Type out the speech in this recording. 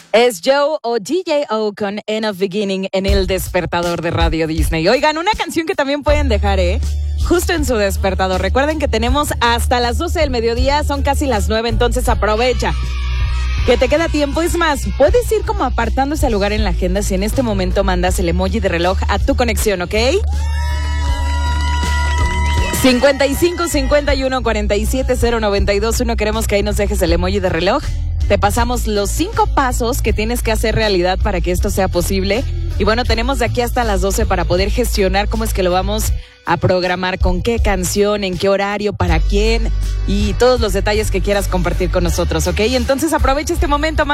Es Joe o DJ-O con End of Beginning en el despertador de Radio Disney. Oigan, una canción que también pueden dejar, justo en su despertador. Recuerden que tenemos hasta las 12 del mediodía, son casi las 9, entonces aprovecha. Que te queda tiempo, es más, puedes ir como apartando ese lugar en la agenda si en este momento mandas el emoji de reloj a tu conexión, ¿ok? 55 51 47 092 1. Queremos que ahí nos dejes el emoji de reloj. Te pasamos los 5 pasos que tienes que hacer realidad para que esto sea posible. Y bueno, tenemos de aquí hasta las 12 para poder gestionar cómo es que lo vamos a programar, con qué canción, en qué horario, para quién y todos los detalles que quieras compartir con nosotros, ¿ok? Entonces aprovecha este momento.